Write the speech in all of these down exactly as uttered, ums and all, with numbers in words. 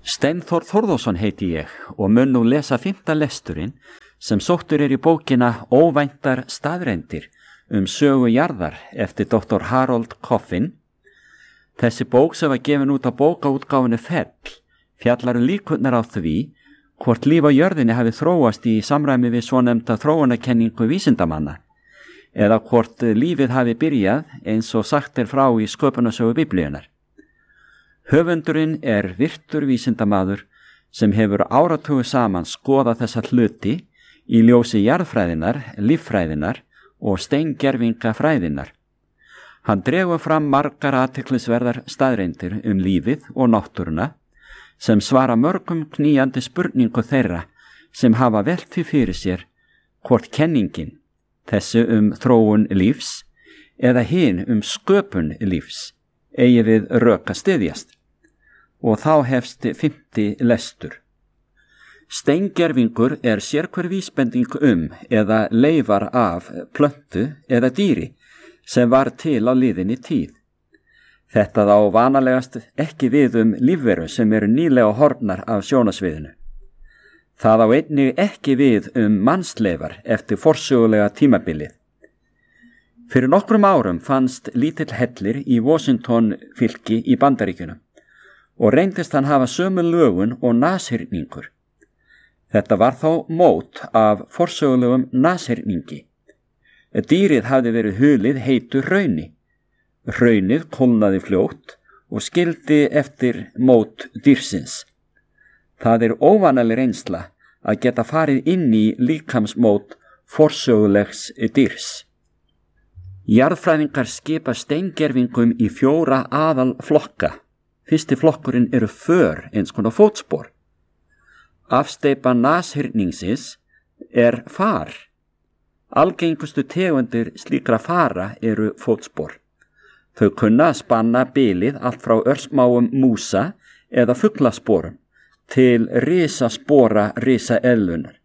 Steinþór Þórðarsson heiti ég og mun nú lesa fimmta lesturinn sem sóttur er í bókina Óvæntar staðreyndir um sögu jarðar eftir doktor Harold Coffin. Þessi bók sem var gefin út á bókaútgáfunni Fell fjallar um líkurnar á því hvort líf á jörðinni hafi þróast í samræmi við svonefnda þróunarkenningu vísindamanna eða hvort lífið hafi byrjað eins og sagt er frá í sköpunarsögu Biblíunnar. Höfundurinn er virtur vísindamaður sem hefur áratugu saman skoðað þessa hluti í ljósi jarðfræðinar, líffræðinar og steingervingafræðinar. Hann dregur fram margar athyglisverðar staðreyndir um lífið og náttúruna sem svara mörgum knýjandi spurningu þeirra sem hafa velt því fyrir sér hvort kenningin, þessi um þróun lífs eða hin um sköpun lífs, eigi við rök að styðjast. Og þá hefst fimmti lestur. Steingervingur er sérhver vísbending um eða leifar af plöntu eða dýri sem var til á liðinni tíð. Þetta þá vanalegast ekki við um lífveru sem eru nýlega horfnar af sjónasviðinu. Það á einnig ekki við um mannsleifar eftir forsögulega tímabilið. Fyrir nokkrum árum fannst lítill hellir í Washington fylki í Bandaríkjunum og reyndist hann hafa sömu lögun og nashyrningur. Þetta var þá mót af forsögulegum nashyrningi. Dýrið hafði verið hulið heitu hrauni. Hraunið kólnaði fljótt og skildi eftir mót dýrsins. Það er óvanaleg reynsla að geta farið inn í líkamsmót forsögulegs dýrs. Jarðfræðingar skipa steingervingum í fjóra aðal flokka. Fyrsti flokkurinn eru för, eins konar fótspor. Afsteypa nashyrningsins er far. Algengustu tegundir slíkra fara eru fótspor. Þau kunna að spanna bilið allt frá örsmáum músa eða fuglasporum til risaspora risaeðlunar.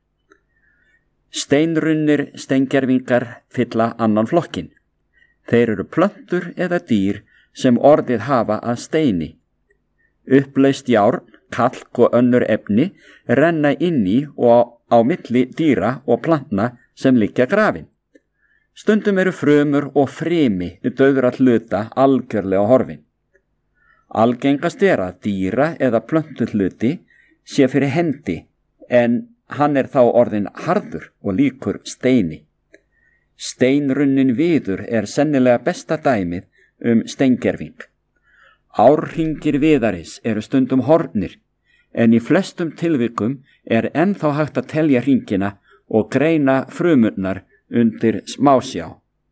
Steinrunnir steingervingar fylla annan flokkin. Þeir eru plöntur eða dýr sem orðið hafa að steini. Uppleist járn, kalk og önnur efni renna inn í og á milli dýra og plantna sem liggja grafin. Stundum eru frumur og frimi dauðra hluta algjörlega horfin. Algengast er að dýra eða plöntu hluti sé fyrir hendi en hann er þá orðin harður og líkur steini. Steinrunnin viður er sennilega besta dæmið um steingerving. Árhringir viðaris eru stundum horfnir, en í flestum tilvikum er ennþá hægt að telja hringina og greina frumurnar undir smásjá.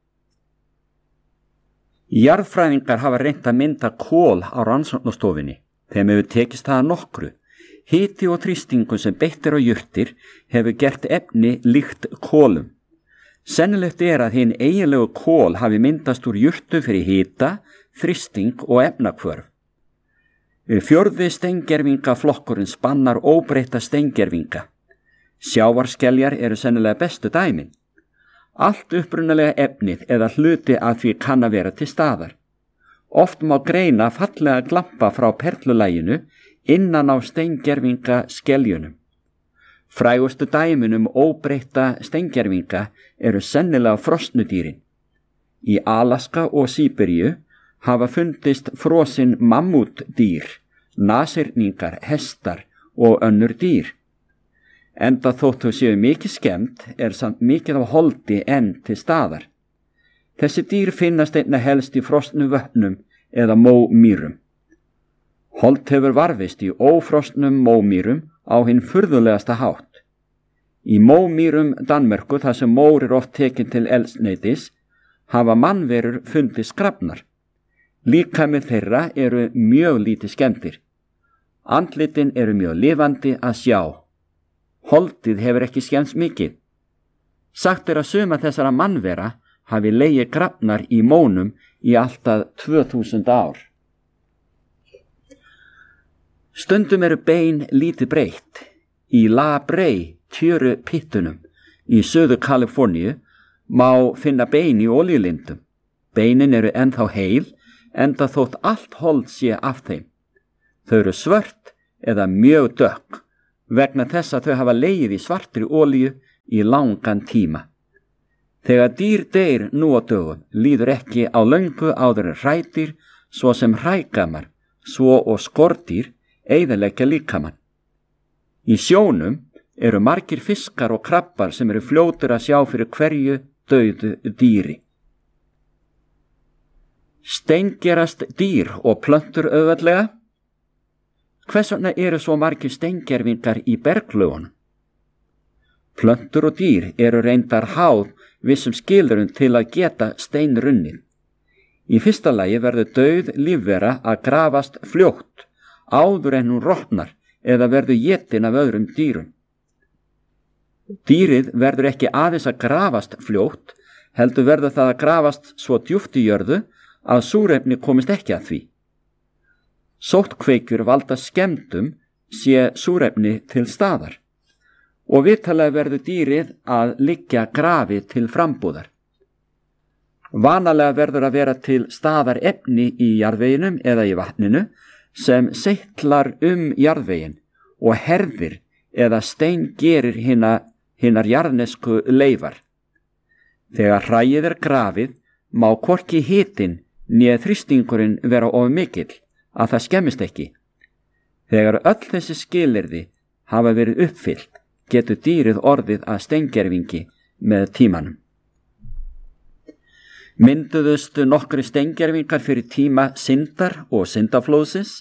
Jarðfræðingar hafa reynt að mynda kol á rannsóknastofunni. Þeim hefur tekist það að nokkru. Hiti og þrýstingur sem beitt er á jurtir hefur gert efni líkt kolum. Sennilegt er að hinn eiginlegu kol hafi myndast úr jurtu fyrir hita, þrýsting og efnahvörf. Fjórði steingervingaflokkurinn spannar óbreytta steingervinga. Sjávarskeljar eru sennilega bestu dæmin. Allt upprunalega efnið eða hluti að því kann að vera til staðar. Oft má greina fallega glampa frá perlulæginu innan á steingervinga skeljunum. Frægustu dæmin um óbreytta steingervinga eru sennilega frosnudýrin. Í Alaska og Síberíu hafa fundist frosin mammútdýr, nashyrningar, hestar og önnur dýr. Enda þótt þau séu mikið skemmt er samt mikið af holdi enn til staðar. Þessi dýr finnast einna helst í frosnu vötnum eða mómýrum. Hold hefur varfist í ófrosnum mómýrum á hinn furðulegasta hátt. Í mómýrum Danmörku, þar sem mór er oft tekin til eldsneytis, hafa mannverur fundið skrafnar. Líkamir þeirra eru mjög lítið skemmtir. Andlitin eru mjög lifandi að sjá. Holdið hefur ekki skemmst mikið. Sagt er að suma þessara mannvera hafi legið grafnar í mónum í alltaf tvö þúsund ár. Stundum eru bein lítið breytt. Í La Brea tjöru pittunum í Suður Kaliforníu má finna bein í olíulindum. Beinin eru ennþá heil, enda þótt allt hold sé af þeim. Þau eru svört eða mjög dökk vegna þess að þau hafa legið í svartri olíu í langan tíma. Þegar dýr deyr nú á dögum líður ekki á löngu áður en hrædýr svo sem hrægamar, svo og skordýr eyðileggja líkamann. Í sjónum eru margir fiskar og krabbar sem eru fljótir að sjá fyrir hverju dauðu dýri. Steingerast dýr og plöntur auðveldlega? Hvers vegna eru svo margir steingervingar í berglögunum? Plöntur og dýr eru reyndar háð vissum skilyrðum til að geta steinrunnið. Í fyrsta lagi verður dauð lífvera að grafast fljótt áður en hún rotnar eða verður étin af öðrum dýrum. Dýrið verður ekki aðeins að grafast fljótt, heldur verður það að grafast svo djúpt í jörðu að súrefni komist ekki að því. Sóttkveikjur valda skemmdum sé súrefni til staðar og vitanlega verður dýrið að liggja grafi til frambúðar. Vanalega verður að vera til staðar efni í jarðveginum eða í vatninu sem seytlar um jarðvegin og herðir eða steingerir hina, hinar jarðnesku leifar. Þegar hræið er grafið má hvorki hitinn né þrýstingurinn vera of mikill að það skemmist ekki. Þegar öll þessi skilyrði hafa verið uppfyllt, getur dýrið orðið að steingervingi með tímanum. Mynduðust nokkri steingervingar fyrir tíma syndar og syndaflóðsins?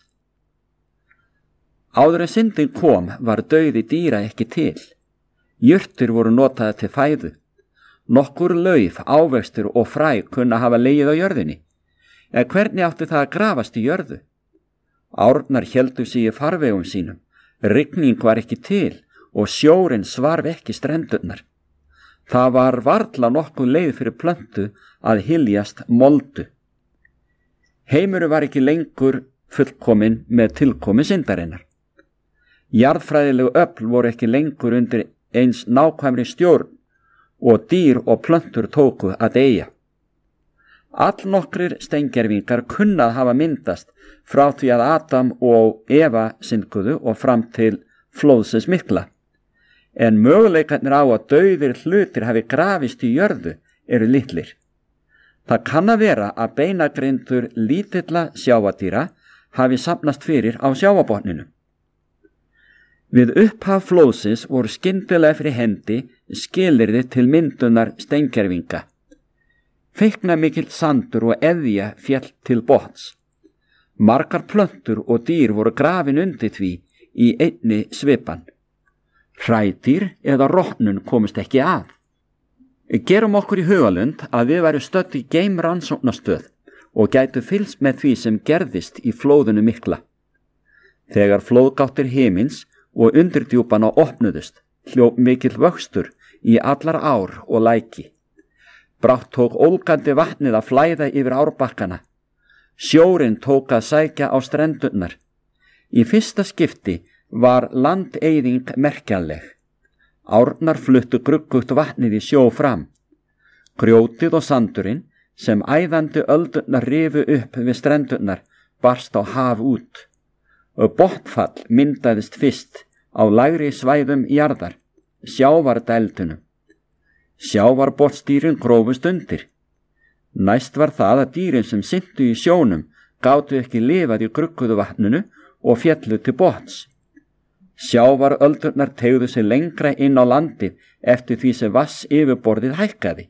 Áður en syndin kom var dauði dýra ekki til. Jurtir voru notaði til fæðu. Nokkur lauf, ávextir og fræ kunna hafa legið á jörðinni. En hvernig átti það að grafast í jörðu? Árnar héldu sig í farvegum sínum, rigning var ekki til og sjórinn svarf ekki strendurnar. Það var varla nokkuð leið fyrir plöntu að hyljast moldu. Heimurinn var ekki lengur fullkominn með tilkomi syndarinnar. Jarðfræðilegu öfl voru ekki lengur undir eins nákvæmri stjórn og dýr og plöntur tóku að deyja. Allnokkrir steingervingar kunnað hafa myndast frá því að Adam og Eva synduðu og fram til flóðsins mikla. En möguleikarnir á að dauðir hlutir hafi grafist í jörðu eru litlir. Það kann að vera að beinagrindur lítilla sjávardýra hafi safnast fyrir á sjávarbotninum. Við upphaf flóðsins voru skyndilega fyrir hendi skilyrði til myndunar steingervinga. Feikna mikill sandur og eðja féll til botns. Margar plöntur og dýr voru grafin undir því í einni svipan. Hrædýr eða rotnun komist ekki að. Gerum okkur í hugalund að við værum stödd í geimrannsóknastöð og gætu fylgst með því sem gerðist í flóðinu mikla. Þegar flóðgáttir himins og undirdjúpana opnuðust, hljóp mikill vöxtur í allar ár og læki. Brátt tók ólgandi vatnið að flæða yfir árbakkana. Sjórinn tók að sækja á strendurnar. Í fyrsta skipti var landeyðing merkjanleg. Árnar fluttu gruggugt vatnið í sjó fram. Grjótið og sandurinn sem æðandi öldurnar rifu upp við strendurnar barst á haf út. Og botnfall myndaðist fyrst á lægri svæðum jarðar, sjávardældunum. Sjávarbotnsdýrin grófust undir. Næst var það að dýrin sem syntu í sjónum gátu ekki lifað í grugguðu vatninu og féllu til botns. Sjávaröldurnar teygðu sig lengra inn á landið eftir því sem vass yfirborðið hækkaði.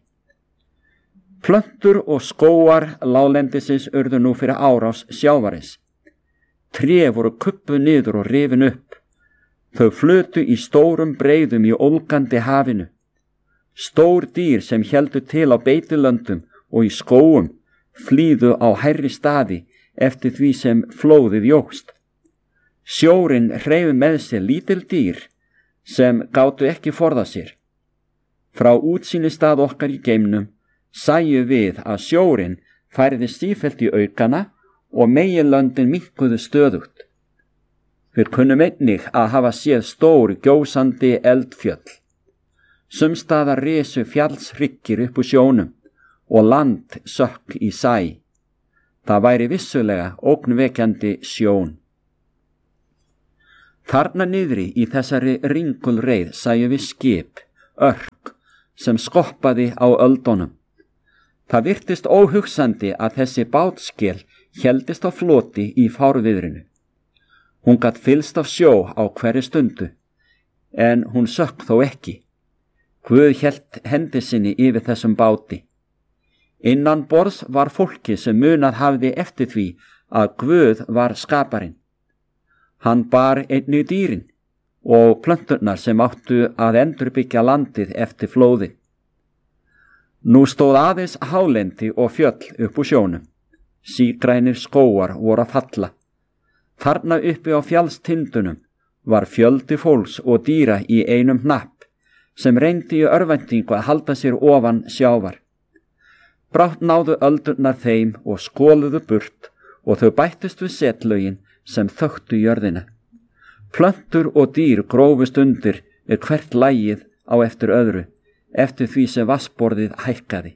Plöntur og skógar láglendisins urðu nú fyrir árás sjávarins. Tré voru kuppuð niður og rifin upp. Þau flutu í stórum breiðum í ólgandi hafinu. Stór dýr sem héldu til á beitilöndum og í skógum flýðu á hærri staði eftir því sem flóðið jókst. Sjórinn hreyfi með sér lítil dýr sem gátu ekki forða sér. Frá útsýnistað okkar í geimnum sæju við að sjórinn færði sífellt í aukana og meginlöndin minnkuðu stöðugt. Við kunnum einnig að hafa séð stór gjósandi eldfjöll. Sumstaðar risu fjallshryggir upp úr sjónum og land sökk í sæ. Það væri vissulega ógnvekjandi sjón. Þarna niðri í þessari ringulreið sæjum við skip, örk, sem skoppaði á öldunum. Það virtist óhugsandi að þessi bátskel héldist á floti í fárviðrinu. Hún gat fylst af sjó á hverri stundu, en hún sökk þó ekki. Guð hélt hendi sinni yfir þessum báti. Innan borðs var fólki sem munað hafði eftir því að Guð var skaparinn. Hann bar einnig dýrin og plönturnar sem áttu að endurbyggja landið eftir flóði. Nú stóð aðeins hálendi og fjöll upp úr sjónum. Sígrænir skógar voru að falla. Þarna uppi á fjallstindunum var fjöldi fólks og dýra í einum hnapp sem reyndi í örvæntingu að halda sér ofan sjávar. Brátt náðu öldurnar þeim og skoluðu burt og þau bættust við setlögin sem þöktu jörðina. Plöntur og dýr grófust undir er hvert lagið á eftir öðru, eftir því sem vatnsborðið hækkaði.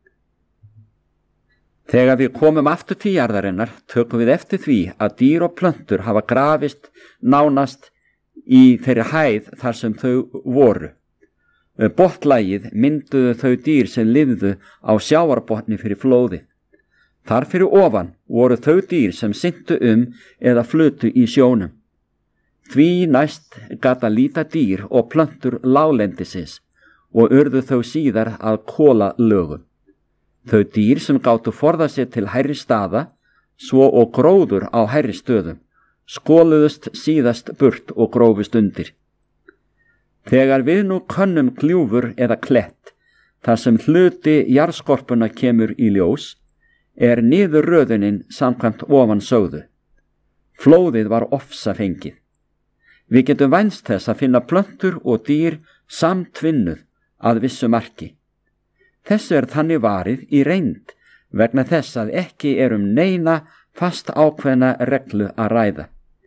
Þegar við komum aftur til jarðarinnar, tökum við eftir því að dýr og plöntur hafa grafist nánast í þeirri hæð þar sem þau voru. Botnlagið mynduðu þau dýr sem lifðu á sjávarbotni fyrir flóði. Þar fyrir ofan voru þau dýr sem syntu um eða flutu í sjónum. Því næst gat að líta dýr og plöntur láglendisins og urðu þau síðar að kola lögum. Þau dýr sem gátu forða sér til hærri staða, svo og gróður á hærri stöðum, skoluðust síðast burt og grófust undir. Þegar við nú könnum gljúfur eða klett, þar sem hluti jarðskorpuna kemur í ljós, er niður röðunin samkvæmt ofan sögðu. Flóðið var ofsafengið. Við getum vænst þess að finna plöntur og dýr samtvinnuð að vissu marki. Þessu er þannig varið í reynd vegna þess að ekki er um neina fast ákveðna reglu að ræða.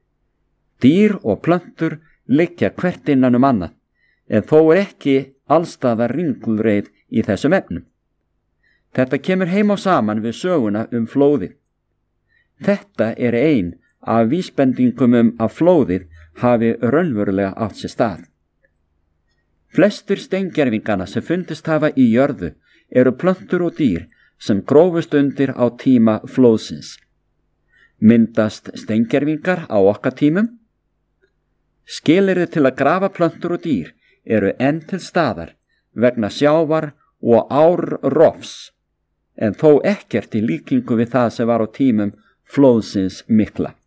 Dýr og plöntur liggja hvert innan um annað, en þó er ekki allstaðar ringulreið í þessum efnum. Þetta kemur heim á saman við söguna um flóðið. Þetta er ein af vísbendingum um að flóðið hafi raunverulega átt sér stað. Flestir steingervingana sem fundist hafa í jörðu eru plöntur og dýr sem grófust undir á tíma flóðsins. Myndast steingervingar á okkar tímum? Skilyrði til að grafa plöntur og dýr eru enn til staðar vegna sjávar og árrofs, en þó ekkert í líkingu við það sem var á tímum flóðsins mikla.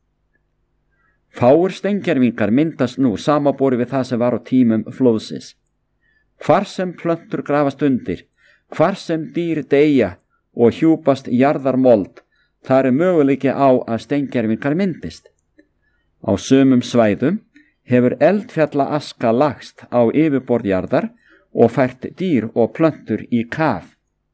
Fáir steingervingar myndast nú samanborið við það sem var á tímum flóðsins. Hvar sem plöntur grafast undir, hvar sem dýr deyja og hjúpast jarðarmold, þar er möguleiki á að steingervingar myndist. Á sumum svæðum hefur eldfjalla aska lagst á yfirborð jarðar og fært dýr og plöntur í kaf.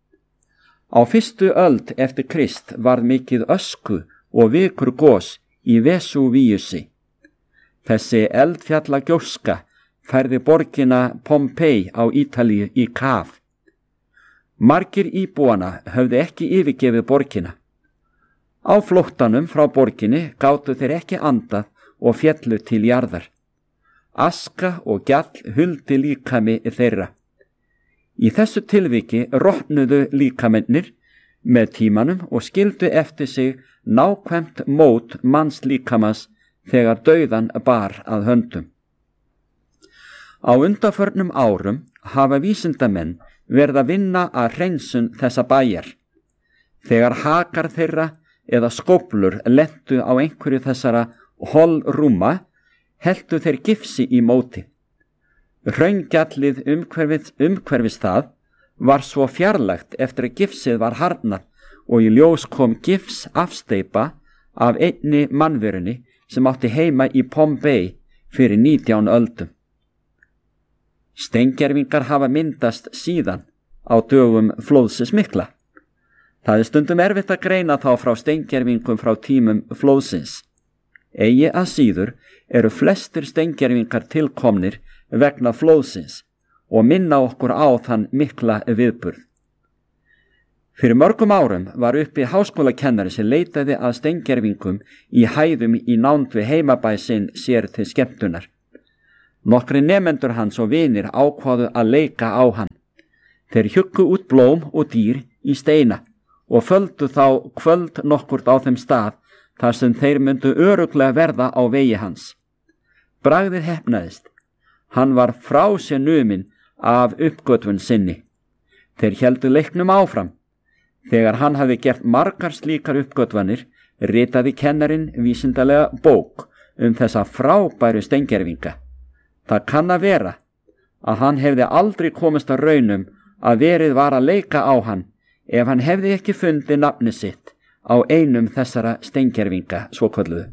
Á fyrstu öld eftir Krist varð mikið ösku og vikur gos í Vesúvíusi. Þessi eldfjalla gjóska færði borgina Pompei á Ítalíu í kaf. Margir íbúana höfðu ekki yfirgefið borgina. Á flóttanum frá borginni gátu þeir ekki andað og féllu til jarðar. Aska og gjall huldi líkami þeirra. Í þessu tilviki rotnuðu líkamennir með tímanum og skildu eftir sig nákvæmt mót mannslíkamans þegar dauðan bar að höndum. Á undanförnum árum hafa vísindamenn verið að vinna að hreinsun þessa bæjar. Þegar hakar þeirra eða skóflur lentu á einhverju þessara holrúma, heldu þeir gifsi í móti. Hraungjallið umhverfis, umhverfis það var svo fjarlægt eftir að gifsið var harnað og í ljós kom gifs afsteypa af einni mannverunni sem átti heima í Pompei fyrir nítján öldum. Steingervingar hafa myndast síðan á dögum flóðsins mikla. Það er stundum erfitt að greina þá frá steingervingum frá tímum flóðsins. Eigi að síður eru flestir steingervingar tilkomnir vegna flóðsins og minna okkur á þann mikla viðburð. Fyrir mörgum árum var uppi háskólakennari sem leitaði að steingervingum í hæðum í nánd við heimabæ sinn sér til skemmtunar. Nokkri nemendur hans og vinir ákváðu að leika á hann. Þeir hjuggu út blóm og dýr í steina og földu þá kvöld nokkurt á þeim stað þar sem þeir myndu örugglega verða á vegi hans. Bragðið heppnaðist. Hann var frá sér numinn af uppgötvun sinni. Þeir héldu leiknum áfram. Þegar hann hafði gert margar slíkar uppgötvanir, ritaði kennarinn vísindalega bók um þessa frábæru steingervinga. Það kann að vera að hann hefði aldrei komist að raunum að verið var að leika á hann ef hann hefði ekki fundið nafni sitt á einum þessara steingervinga svokölluðu.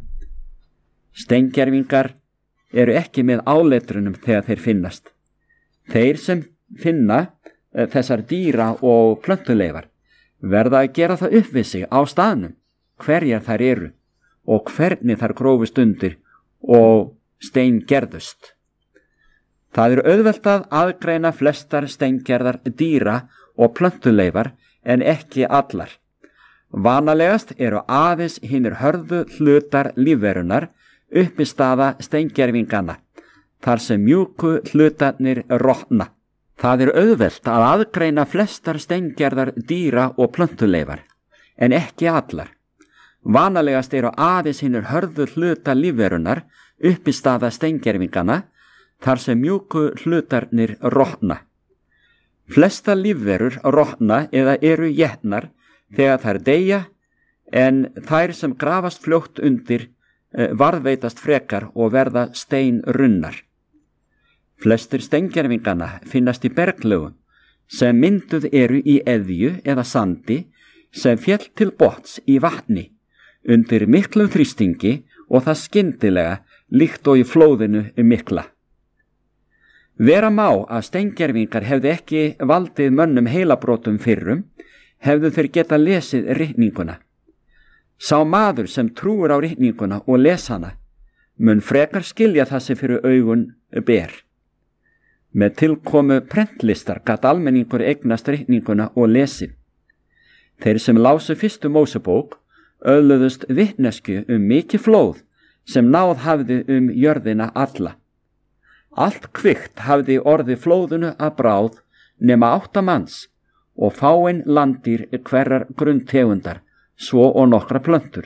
Steingervingar eru ekki með áletrunum þegar þeir finnast. Þeir sem finna e, þessar dýra og plöntuleifar verða að gera það upp við sig á staðnum hverjar þær eru og hvernig þær grófust undir og steingerðust. Það er auðvelt að aðgreina flestar steingerðar dýra og plöntuleifar en ekki allar. Vanalegast eru aðeins hinir hörðu hlutar lífverunar uppistaða steingervingana, þar sem mjúku hlutarnir rotna. Það er auðvelt að aðgreina flestar steingerðar dýra og plöntuleifar, en ekki allar. Vanalegast eru aðeins hinir hörðu hlutar lífverunar uppistaða steingervingana, þar sem mjúku hlutarnir rotna. Flesta lífverur rotna eða eru étnar þegar þær deyja, en þær sem grafast fljótt undir varðveitast frekar og verða steinrunnar. Flestir steingervingana finnast í berglögum sem mynduð eru í eðju eða sandi sem féll til botns í vatni undir miklum þrýstingi og það skyndilega líkt og í flóðinu mikla. Vera má að steingervingar hefðu ekki valdið mönnum heilabrotum fyrrum, hefðu þeir geta lesið ritninguna. Sá maður sem trúir á ritninguna og les hana mun frekar skilja það sem fyrir augun ber. Með tilkomu prentlistar gat almenningur eignast ritninguna og lesið. Þeir sem lásu fyrstu Mósebók öðluðust vitnesku um mikið flóð sem náð hafði um jörðina alla. Allt kvikt hafði orðið flóðunu að bráð nema átta manns og fáein landýr hverrar grunntegundar, svo og nokkra plöntur.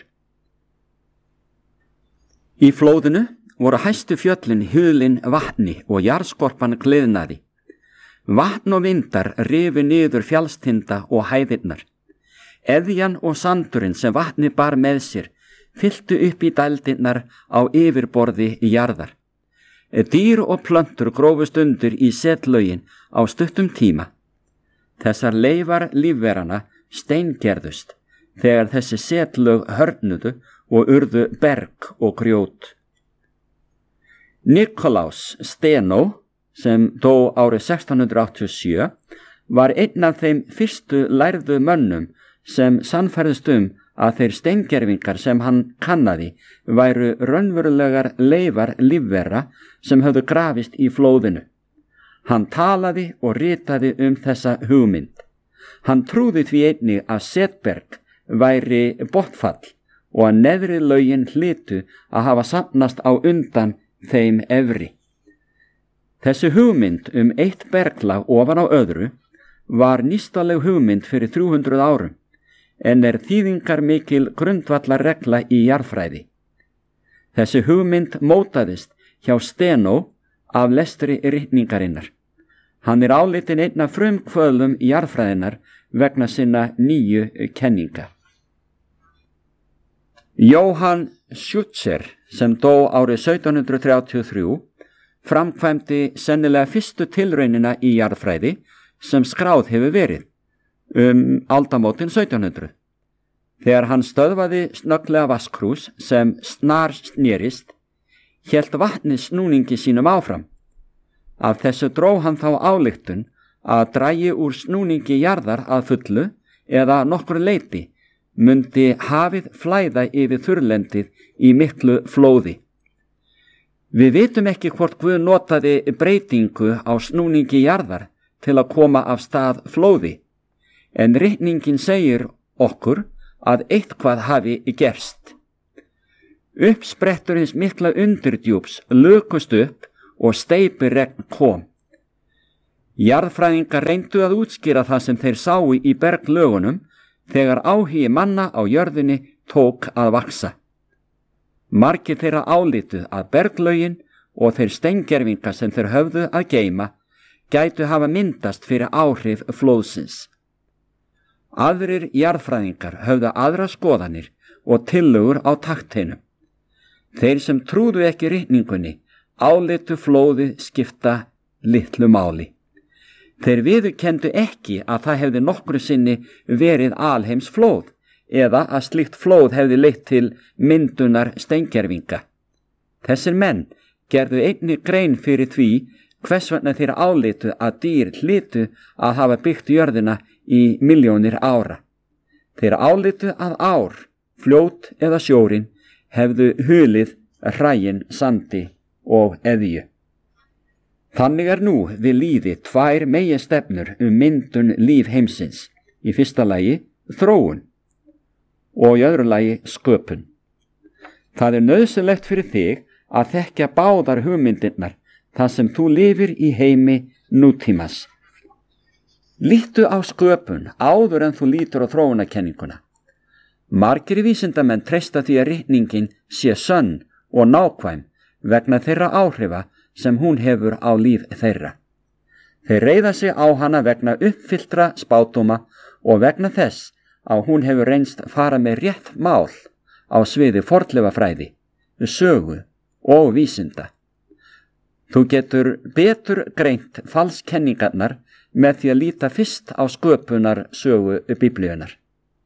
Í flóðinu voru hæstu fjöllin hulin vatni og jarðskorpan gliðnaði. Vatn og vindar rifu niður fjallstinda og hæðirnar. Eðjan og sandurinn sem vatni bar með sér fylltu upp í dældirnar á yfirborði jarðar. Dýr og plöntur grófust undir í setlögin á stuttum tíma. Þessar leifar lífverana steingerðust þegar þessi setlög hörnuðu og urðu berg og grjót. Nikolaus Steno, sem dó árið sextán hundrað áttatíu og sjö, var einn af þeim fyrstu lærðu mönnum sem sannfærðist um að þeir steingervingar sem hann kannaði væru raunverulegar leifar lífvera sem höfðu grafist í flóðinu. Hann talaði og ritaði um þessa hugmynd. Hann trúði því einnig að setberg væri botnfall og að neðri lögin hlytu að hafa safnast á undan þeim efri. Þessi hugmynd um eitt berglag ofan á öðru var nýstaleg hugmynd fyrir þrjú hundruð árum, en er þýðingar mikil grundvallar regla í jarðfræði. Þessi hugmynd mótaðist hjá Steno af lestri ritningarinnar. Hann er álitinn einn af frumkvöðlum jarðfræðinar vegna sinna nýju kenninga. Jóhann Schutzer, sem dó árið sautján hundrað þrjátíu og þrjú, framkvæmdi sennilega fyrstu tilraunina í jarðfræði sem skráð hefur verið, um aldamótin sautján hundruð. Þegar hann stöðvaði snögglega vasskrús sem snar snerist, hélt vatnið snúningi sínum áfram. Af þessu dró hann þá ályktun að dragi úr snúningi jarðar að fullu eða nokkru leyti mundi hafið flæða yfir þurrlendið í miklu flóði. Við vitum ekki hvort Guð notaði breytingu á snúningi jarðar til að koma af stað flóði, en ritningin segir okkur að eitthvað hafi gerst. Uppsprettur hins mikla undirdjúps lökust upp og steypiregn kom. Jarðfræðingar reyndu að útskýra það sem þeir sáu í berglögunum þegar áhugi manna á jörðinni tók að vaksa. Margir þeirra álítuð að berglögin og þeir steingervingar sem þeir höfðu að geyma gætu hafa myndast fyrir áhrif flóðsins. Aðrir jarðfræðingar höfðu aðra skoðanir og tillögur á takteinum. Þeir sem trúðu ekki ritningunni álitu flóðið skipta litlu máli. Þeir viðurkenndu ekki að það hefði nokkru sinni verið alheims flóð eða að slíkt flóð hefði leitt til myndunar steingervinga. Þessir menn gerðu einnig grein fyrir því hvers vegna þeir álitu að dýr hlytu að hafa byggt jörðina í milljónir ára. Þeir álitu að ár, fljót eða sjórin hefðu hulið hræin, sandi og eðju. Þannig er nú við lýði tvær meginstefnur um myndun líf heimsins. Í fyrsta lagi þróun og í öðru lagi sköpun. Það er nauðsynlegt fyrir þig að þekkja báðar hugmyndirnar þar sem þú lifir í heimi nútímas. Lítu á sköpun áður en þú lítur á þróunarkenninguna. Margir vísindamenn treysta því að ritningin sé sönn og nákvæm vegna þeirra áhrifa sem hún hefur á líf þeirra. Þeir reiða sig á hana vegna uppfylltra spádóma og vegna þess að hún hefur reynst fara með rétt mál á sviði fornleifafræði, sögu og vísinda. Þú getur betur greint falskenningarnar með því að líta fyrst á sköpunar sögu Biblíunnar.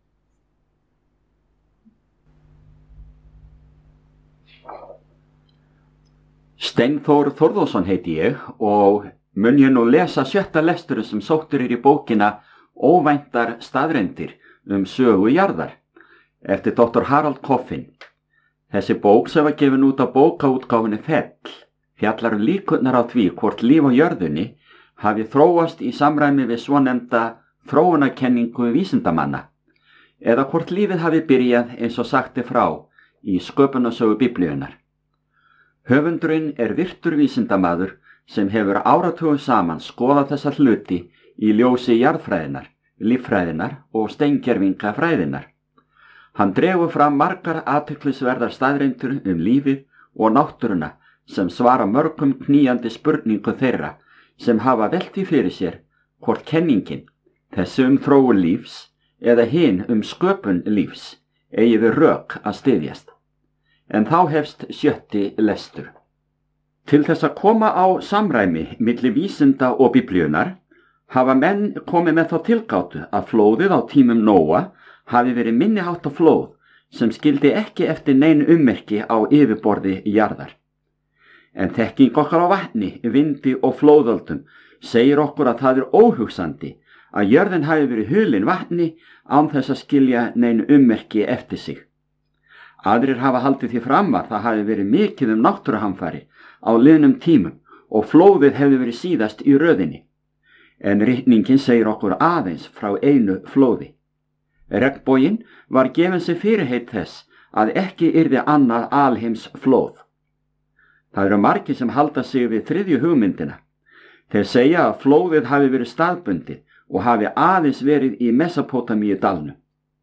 Steinþór Þórðarsson heiti ég og mun ég nú lesa sjötta lesturinn sem sóttur er í bókina Óvæntar staðreyndir um sögu jarðar eftir doktor Harald Coffin. Þessi bók sem var gefin út á bókaútgáfunni Fell fjallar um líkurnar á því hvort líf á jörðunni hafi þróast í samræmi við svonefnda þróunarkenningu vísindamanna eða hvort lífið hafi byrjað eins og sagt er frá í sköpunarsögu Biblíunnar. Höfundurinn er virtur vísindamaður sem hefur áratugum saman skoðað þessa hluti í ljósi jarðfræðinar, líffræðinar og steingervingafræðinar. Hann dregur fram margar athyglisverðar staðreyndir um lífið og náttúruna sem svara mörgum knýjandi spurningu þeirra sem hafa velt því fyrir sér hvort kenningin, þessi um þróun lífs eða hin um sköpun lífs, eigi við rök að styðjast. En þá hefst sjötti lestur. Til þess að koma á samræmi milli vísinda og Biblíunnar hafa menn komið með þá tilgátu að flóðið á tímum Nóa hafi verið minniháttar flóð sem skildi ekki eftir nein ummerki á yfirborði jarðar. En þekking okkar á vatni, vindi og flóðöldum segir okkur að það er óhugsandi að jörðin hafi verið hulin vatni án þess að skilja nein ummerki eftir sig. Aðrir hafa haldið því fram að það hafi verið mikið um náttúruhamfari á liðnum tímum og flóðið hefði verið síðast í röðinni. En ritningin segir okkur aðeins frá einu flóði. Regnboginn var gefin sig fyrirheit þess að ekki yrði annað alheims flóð. Það eru margir sem halda sig við þriðju hugmyndina. Þeir segja að flóðið hafi verið staðbundið og hafi aðeins verið í Mesopótamíu dalnum.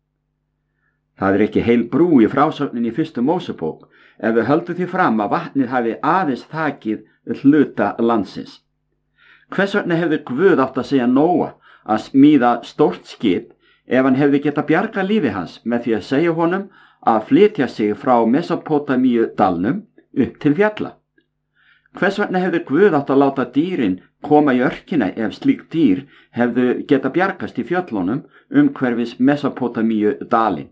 Það er ekki heil brú í frásögnin í fyrstu Mósebók ef við höldum því fram að vatnið hafi aðeins þakið hluta landsins. Hvers vegna hefði Guð átt að segja Nóa að smíða stórt skip ef hann hefði getað bjargað lífi hans með því að segja honum að flytja sig frá Mesopótamíu dalnum upp til fjalla? Hvers vegna hefði Guð átt að láta dýrin koma í örkina ef slík dýr hefðu getað bjargast í fjöllunum umhverfis Mesopótamíu dalinn?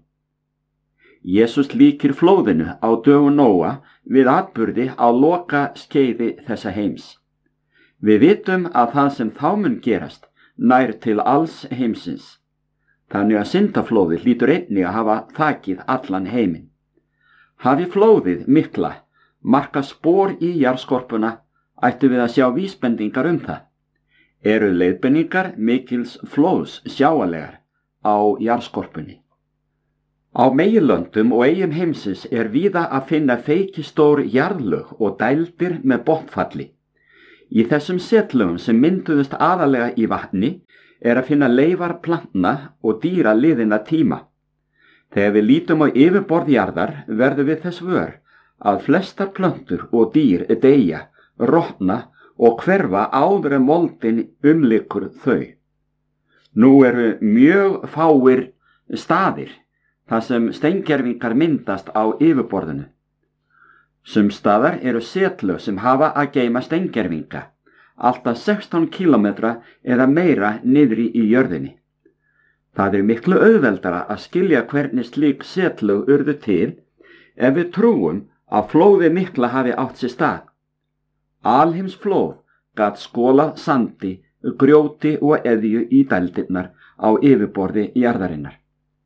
Jesús líkir flóðinu á dögum Nóa við atburði á loka skeiði þessa heims. Við vitum að það sem þá mun gerast nær til alls heimsins. Þannig að syndaflóðið hlýtur einnig að hafa þakið allan heiminn. Hafi flóðið mikla marka spor í jarðskorpuna, ættu við að sjá vísbendingar um það. Eru leiðbendingar mikils flóðs sjáanlegar, á jarðskorpunni. Á meginlöndum og eyjum heimsins er víða að finna feikistór jarðlög og dældir með botnfalli. Í þessum setlögum sem mynduðust aðalega í vatni er að finna leifar plantna og dýra liðinna tíma. Þegar við lítum á yfirborð jarðar verðum við þess vör að flestar plöntur og dýr deyja, rotna og hverfa áður en moldin umlykur þau. Nú eru mjög fáir staðir þar sem steingervingar myndast á yfirborðinu. Sums staðar eru setlög sem hafa að geyma steingervinga, alltaf sextán kílómetra eða meira niðri í jörðinni. Það er miklu auðveldara að skilja hvernig slík setlög urðu til ef við trúum að flóði mikla hafi átt sér stað. Alheimsflóð gat skolað sandi, grjóti og eðju í dældirnar á yfirborði jarðarinnar.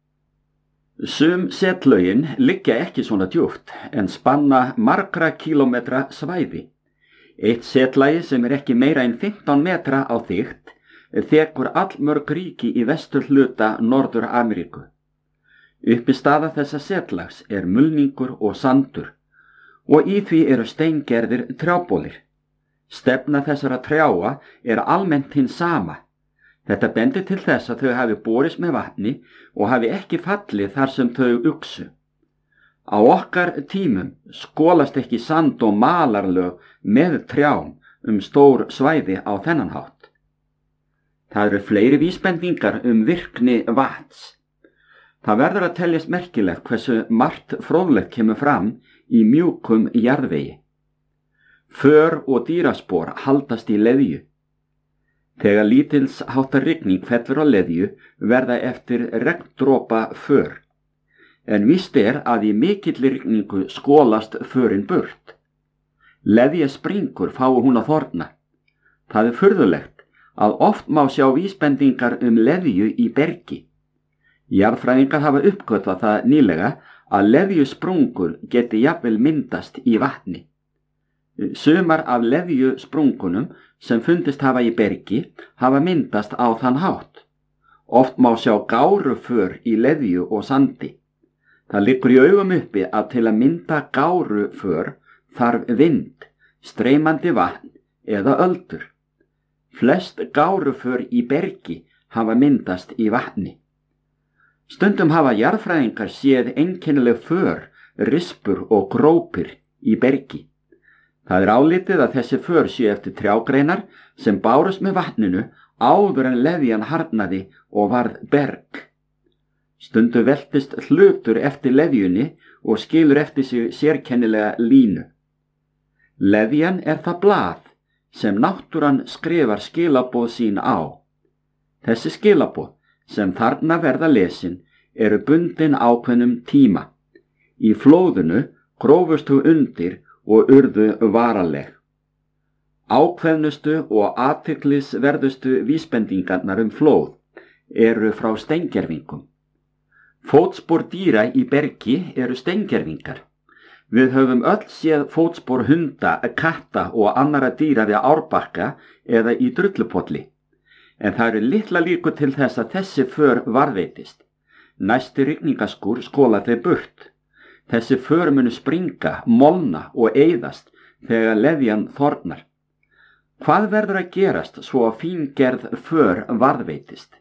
Sum setlögin liggja ekki svona djúpt en spanna margra kílómetra svæði. Eitt setlagi sem er ekki meira en fimmtán metra á þykkt þekur allmörg ríki í vestur hluta Norður-Ameríku. Uppistaða þessa setlags er mulningur og sandur og í því eru steingerðir trjábólir. Stefna þessara trjáa er almennt hinn sama. Þetta bendir til þess að þau hafi borist með vatni og hafi ekki fallið þar sem þau uxu. Á okkar tímum skolast ekki sand og malarlög með trjám um stór svæði á þennan hátt. Það eru fleiri vísbendingar um virkni vatns. Það verður að teljast merkilegt hversu margt fróðlegt kemur fram í mjúkum jarðvegi. För og dýraspor haldast í leðju. Þegar lítils háttar rigning fellur á leðju verða eftir regndropa för. En víst er að í mikilli rigningu skolast förin burt. Leðja springur fái hún að þorna. Það er furðulegt að oft má sjá vísbendingar um leðju í bergi. Jarðfræðingar hafa uppgötvað það nýlega að leðjusprungur geti jafnvel myndast í vatni. Sumar af leðjusprungunum sem fundist hafa í bergi hafa myndast á þann hátt. Oft má sjá gáruför í leðju og sandi. Það liggur í augum uppi að til að mynda gáruför þarf vind, streymandi vatn eða öldur. Flest gáruför í bergi hafa myndast í vatni. Stundum hafa jarðfræðingar séð einkennileg för, rispur og grópir í bergi. Það er álitið að þessi för séu eftir trjágreinar sem bárust með vatninu áður en leðjan harðnaði og varð berg. Stundu veltist hlutur eftir leðjunni og skilur eftir sig sérkennilega línu. Leðjan er það blað sem náttúran skrifar skilaboð sín á. Þessi skilaboð sem þarna verða lesin eru bundin ákveðnum tíma. Í flóðinu grófust þú undir og urðu varaleg. Ákveðnustu og athyglisverðustu vísbendingarnar um flóð eru frá steingervingum. Fótspor dýra í bergi eru steingervingar. Við höfum öll séð fótspor hunda, katta og annara dýra við árbakka eða í drullupolli. En það eru litla líkur til þess að þessi för varðveitist. Næsti rigningaskúr skola þau burt. Þessi för munu springa, molna og eyðast þegar leðjan þornar. Hvað verður að gerast svo að fíngerð för varðveitist?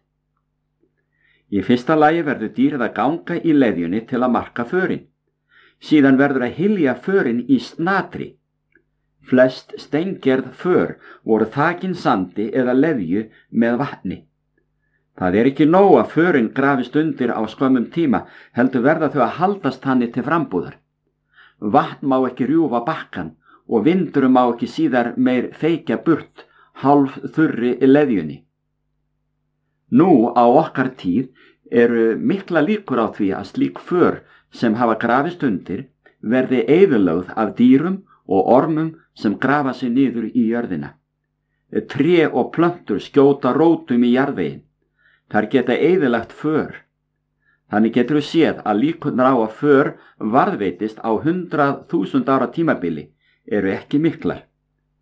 Í fyrsta lagi verður dýrið að ganga í leðjunni til að marka förin. Síðan verður að hylja förin í snatri. Flest steingerð för voru þakin sandi eða leðju með vatni. Það er ekki nóg að förin grafist undir á skömmum tíma, heldur verða þau að haldast þannig til frambúðar. Vatn má ekki rjúfa bakkan og vindurum má ekki síðar meir feikja burt hálf þurri leðjunni. Nú á okkar tíð eru mikla líkur á því að slík för sem hafa grafist undir verði eyðilögð af dýrum og ormum sem grafa sig niður í jörðina. Tré og plöntur skjóta rótum í jarðveginn. Þar geta eyðilagt för. Þannig getur við séð að líkurnar á að för varðveitist á hundrað þúsund ára tímabili eru ekki miklar.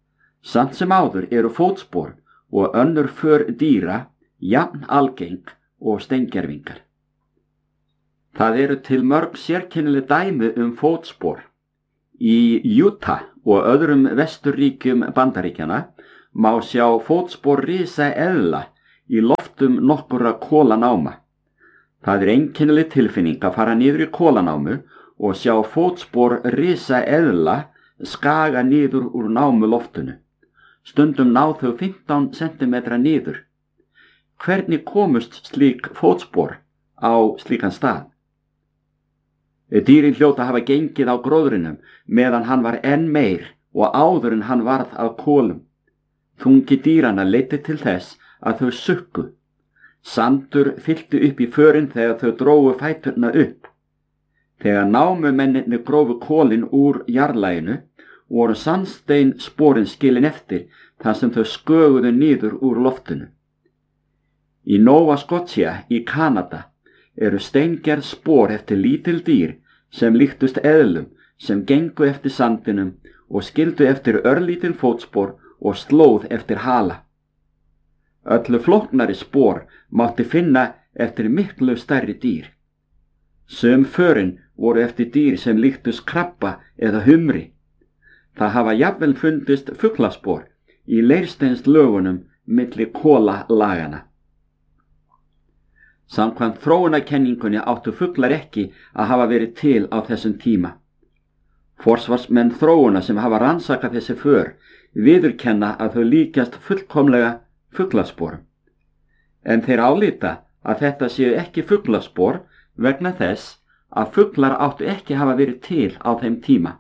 Samt sem áður eru fótspor og önnur för dýra jafn algeng og steingervingar. Það eru til mörg sérkennileg dæmi um fótspor. Í Utah og öðrum vesturríkjum Bandaríkjanna má sjá fótspor risaeðla í loftum nokkurra kolanáma. Það er einkennileg tilfinning að fara niður í kolanámu og sjá fótspor risaeðla skaga niður úr námu loftinu. Stundum ná þau fimmtán sentimetra niður. Hvernig komust slík fótspor á slíkan stað? Dýrin hljóta hafa gengið á gróðrinum meðan hann var enn meir og áður en hann varð af kolum. Þungi dýrana leiddi til þess að þau sukku. Sandur fyllti upp í förin þegar þau drógu fæturna upp. Þegar námumennirnir grófu kolin úr jarðlaginu voru sandstein sporin skilin eftir þar sem þau sköguðu niður úr loftinu. Í Nova Scotia í Kanada eru steingerð spor eftir lítil dýr sem líktust eðlum sem gengu eftir sandinum og skildu eftir örlítil fótspor og slóð eftir hala. Öllu flóknari spor mátti finna eftir miklu stærri dýr. Sum förin voru eftir dýr sem líktust krabba eða humri. Það hafa jafnvel fundist fuglaspor í leirsteinslögunum milli kolalagana. Samkvæmt þróunarkenningunni áttu fuglar ekki að hafa verið til á þessum tíma. Forsvarsmenn þróuna sem hafa rannsakað þessi för viðurkenna að þau líkjast fullkomlega fuglasporum. En þeir álíta að þetta séu ekki fuglaspor vegna þess að fuglar áttu ekki hafa verið til á þeim tíma.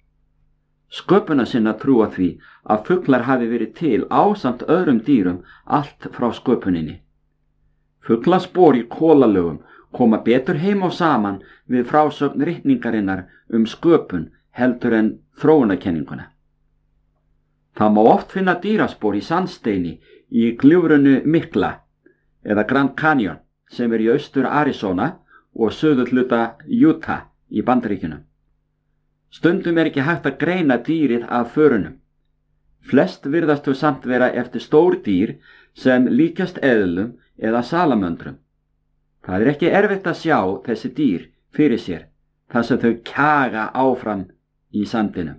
Sköpuna sinna trúa því að fuglar hafi verið til ásamt öðrum dýrum allt frá sköpuninni. Fuglaspor í kolalögum koma betur heim og saman við frásögn ritningarinnar um sköpun heldur en þróunarkenninguna. Það má oft finna dýraspor í sandsteini í gljúfrinu Mikla eða Grand Canyon sem er í austur Arizona og suðurhluta Utah í Bandaríkjunum. Stundum er ekki hægt að greina dýrið af förunum. Flest virðast þau samt vera eftir stór dýr sem líkjast eðlum eða salamöndrum. Það er ekki erfitt að sjá þessi dýr fyrir sér þar sem þau kjaga áfram í sandinum.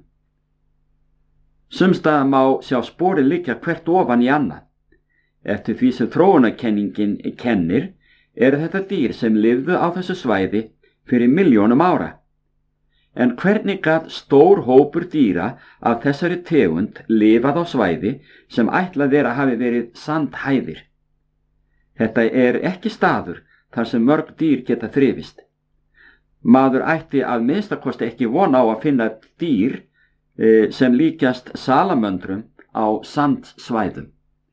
Sumstaðar má sjá sporin liggja hvert ofan í annað. Eftir því sem þróunarkenningin kennir eru þetta dýr sem lifðu á þessu svæði fyrir milljónum ára. En hvernig gat stór hópur dýra af þessari tegund lifað á svæði sem ætlað er að hafi verið sandhæðir? Þetta er ekki staður þar sem mörg dýr geta þrifist. Maður ætti að minnstakosti ekki vona á að finna dýr e, sem líkjast salamöndrum á sandsvæðum.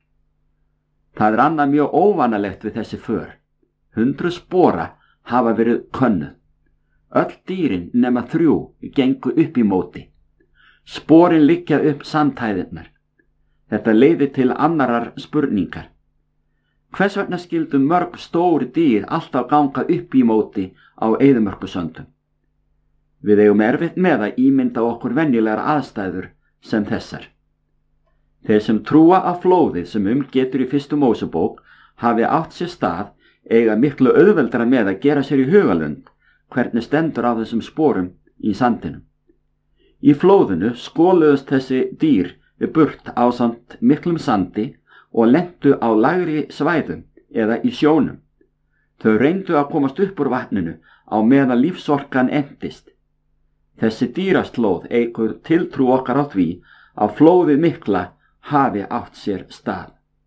Það er annað mjög óvanalegt við þessi för. Hundruð spora hafa verið könnuð. Öll dýrin nema þrjú gengu upp í móti. Sporin liggja upp sandhæðirnar. Þetta leiðir til annarar spurningar. Hvers vegna skildu mörg stóri dýr alltaf ganga upp í móti á eyðimörkusöndum? Við eigum erfitt með að ímynda okkur venjulegar aðstæður sem þessar. Þeir sem trúa að flóðið sem umgetur í fyrstu Mósebók hafi átt sér stað eiga miklu auðveldara með að gera sér í hugalund hvernig stendur á þessum sporum í sandinum. Í flóðinu skoluðust þessi dýr burt ásamt miklum sandi og lentu á lægri svæðum eða í sjónum. Þau reyndu að komast upp úr vatninu á meðan lífsorkan entist. Þessi dýraslóð eykur tiltrú okkar á því að flóðið mikla hafi átt sér stað.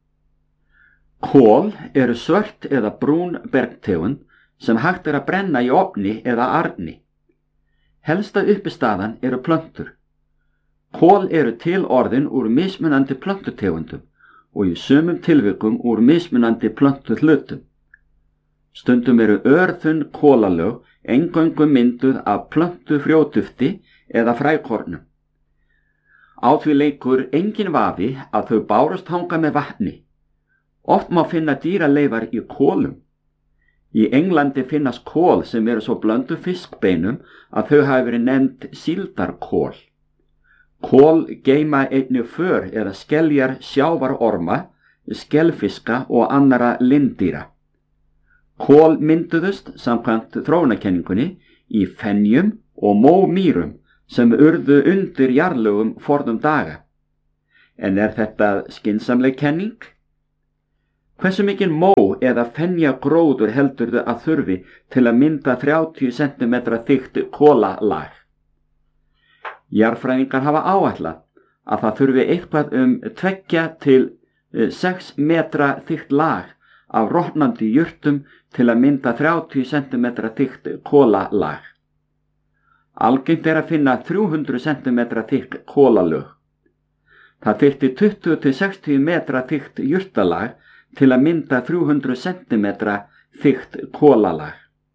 Kol eru svört eða brún bergtegund sem hægt er að brenna í ofni eða arni. Helsta uppistaðan eru plöntur. Kol eru til orðin úr mismunandi plöntutegundum og í sumum tilvikum úr mismunandi plöntuhlutum. Stundum eru örþunn kolalög eingöngu mynduð af plöntufrjódufti eða frækornum. Á því leikur engin vafi að þau bárust hanga með vatni. Oft má finna dýraleifar í kolum. Í Englandi finnast kol sem eru svo blöndu fiskbeinum að þau hafi verið nefnd síldarkol. Kol geyma einnig för eða skeljar sjávarorma, skelfiska og annara linddýra. Kol mynduðust samkvæmt þróunarkenningunni í fenjum og mómýrum sem urðu undir jarðlögum fornum daga. En er þetta skynsamleg kenning? Hversu mikinn mó eða fenjagróður heldurðu að þurfi til að mynda þrjátíu sentimetra þykkt kolalag? Jarðfræðingar hafa áætlað að það þurfi eitthvað um tveggja til sex metra þykkt lag af rotnandi jurtum til að mynda þrjátíu sentimetra þykkt kolalag. Algengt er að finna þrjú hundruð sentimetra þykk kolalög. Það þyrfti tuttugu til sextíu metra þykkt jurtalag til að mynda þrjú hundruð sentimetra þykkt kolalag.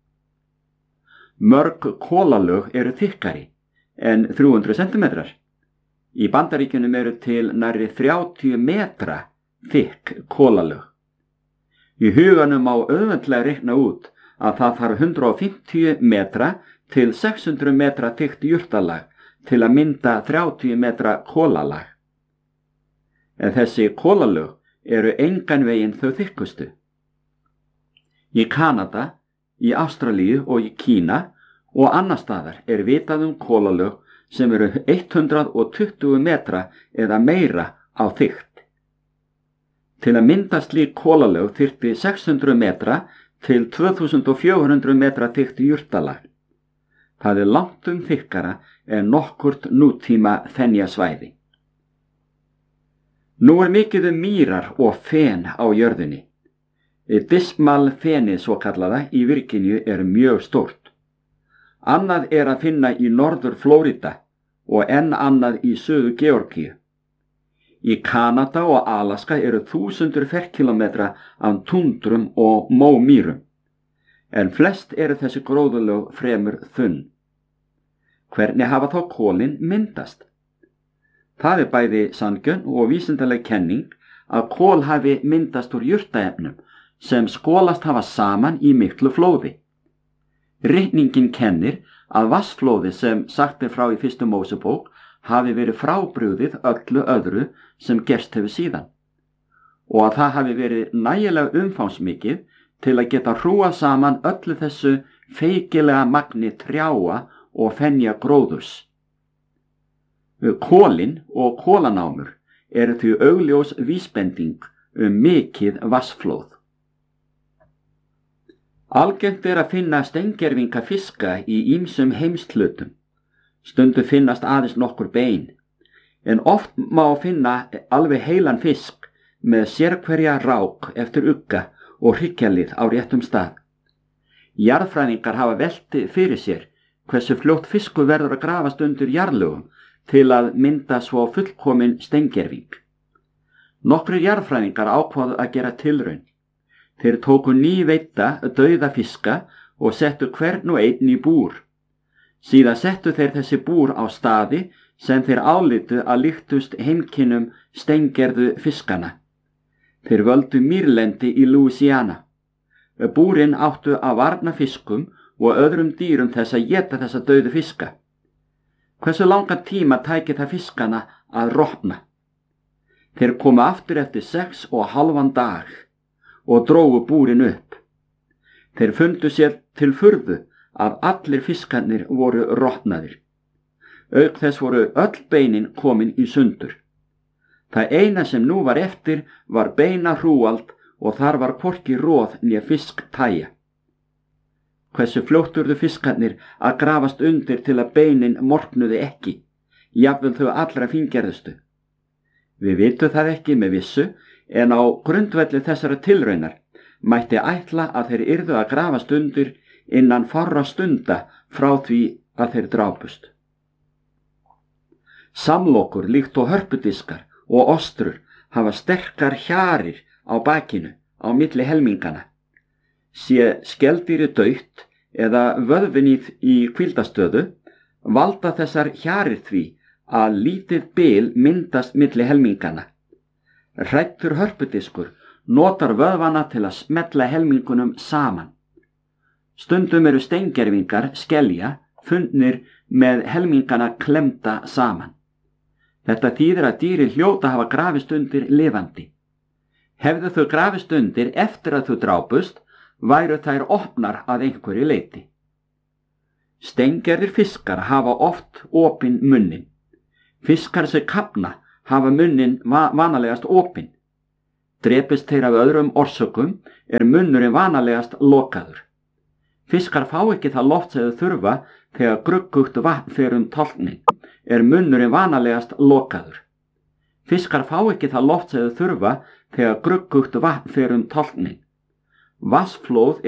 Mörg kolalög eru þykkari en þrjú hundruð sentimetrar. Í Bandaríkjunum eru til nærri þrjátíu metra þykk kolalög. Í huganum má auðveldlega reikna út að það þarf hundrað og fimmtíu metra til sex hundruð metra þykkt jurtalag til að mynda þrjátíu metra kolalag. En þessi kolalög eru engan veginn þau þykkustu. Í Kanada, í Ástralíu og í Kína og annar staðar er vitað um kolalög sem eru hundrað og tuttugu metra eða meira á þykkt. Til að mynda slík kolalög þyrfti sex hundruð metra til tvö þúsund fjögur hundruð metra þykkt jurtalag. Það er langt um þykkara en nokkurt nútíma fenjasvæði. Nú er mikið um mýrar og fen á jörðinni. Dismal fenið svo kallaða í Virginíu er mjög stórt. Annað er að finna í norður Flórída og enn annað í suður Georgíu. Í Kanada og Alaska eru þúsundur ferkílómetra af tundrum og mómýrum, en flest eru þessi gróðurlög fremur þunn. Hvernig hafa þá kolin myndast? Það er bæði sanngjörn og vísindaleg kenning að kol hafi myndast úr jurtaefnum sem skolast hafa saman í miklu flóði. Ritningin kennir að vatnsflóði sem sagt er frá í fyrstu Mósebók hafi verið frábrugðið öllu öðru sem gerst hefur síðan og að það hafi verið nægilega umfangsmikið til að geta hrúað saman öllu þessu feikilega magni trjáa og fenja gróðurs. Kolin og kolanámur eru því augljós vísbending um mikið vatnsflóð. Algengt er að finna steingervinga fiska í ýmsum heimshlutum. Stundu finnast aðeins nokkur bein, en oft má finna alveg heilan fisk með sérhverja rák eftir ugga og hryggjalið á réttum stað. Jarðfræðingar hafa velt fyrir sér hversu fljótt fiskur verður að grafast undir jarðlögum til að mynda svo fullkomin steingerving. Nokkrir jarðfræðingar ákváðu að gera tilraun. Þeir tóku nýveidda dauða fiska og settu hvern og einn í búr. Síðan settu þeir þessi búr á staði sem þeir álitu að líktust heimkynnum steingerðu fiskana. Þeir völdu mýrlendi í Louisiana. Búrin áttu að varna fiskum og öðrum dýrum þess að éta þessa dauðu fiska. Hversu langan tíma tæki það fiskana að rotna? Þeir komu aftur eftir sex og halvan dag og drógu búrin upp. Þeir fundu sér til furðu að allir fiskarnir voru rotnaðir. Auk þess voru öll beinin komin í sundur. Það eina sem nú var eftir var beina hrúald og þar var hvorki roð né fisktæja. Hversu fljótt urðu fiskarnir að grafast undir til að beinin morknuðu ekki, jafnvel þau allra fíngerðustu. Við vitum það ekki með vissu, en á grundvelli þessara tilraunar mætti ætla að þeir yrðu að grafast undir innan fárra stunda frá því að þeir drápust. Samlokur líkt og hörpudiskar og ostrur hafa sterkar hjarir á bakinu á milli helmingana. Sé skeldýri dautt eða vöðvinnið í hvíldastöðu, valda þessar hjarir því að lítið bil myndast milli helmingana. Hræddur hörpudiskur notar vöðvana til að smetla helmingunum saman. Stundum eru steingervingar skelja fundnir með helmingana klemda saman. Þetta þýðir að dýri hljóta hafa grafist undir lifandi. Hefðu þau grafist undir eftir að þau drápust, væru þær opnar að einhverju leyti. Steingerðir fiskar hafa oft opinn munnin. Fiskar sem kafna hafa munnin va vanalegast opinn. Drepist þeir af öðrum orsökum er munnurinn vanalegast lokaður. Fiskar fá ekki það loft sem þau þurfa þegar gruggugt vatn fer um tálknin, er munnurinn vanalegast lokaður. Fiskar fá ekki það loft sem þau þurfa þegar gruggugt vatn fer um tálknin. Vatnsflóð